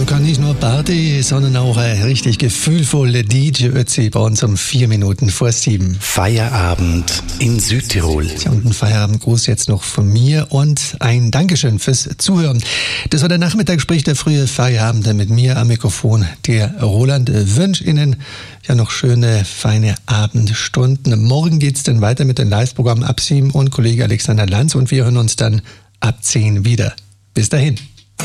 kann nicht nur Party, sondern auch ein richtig gefühlvolle DJ Ötzi bei uns um 4 Minuten vor 7. Feierabend in Südtirol. Tja, und ein Feierabendgruß jetzt noch von mir und ein Dankeschön fürs Zuhören. Das war der Nachmittag, sprich der frühe Feierabend mit mir am Mikrofon, der Roland. Wünsche Ihnen ja noch schöne, feine Abendstunden. Morgen geht's dann weiter mit dem Live-Programm ab 7 und Kollege Alexander Lanz und wir hören uns dann ab 10 wieder. Bis dahin.